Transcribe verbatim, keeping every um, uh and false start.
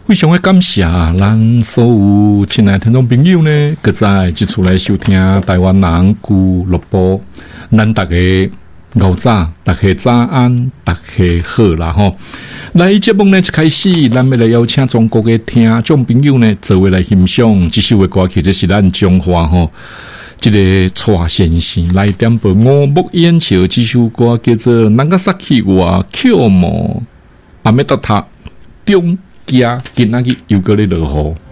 非常的感谢咱所有亲爱的听众朋友呢，搁在即厝来收听台湾人俱乐部，咱大家午早，大家早安，大家好啦吼。来节目呢一开始，咱要来邀请中国的听众朋友呢，做位来欣赏这首的歌曲，这是咱中华吼。这个蔡先生来点播五木烟桥这首歌叫做《Nagasaki wa Kyomo 阿美达塔中家今仔日又搁咧落雨。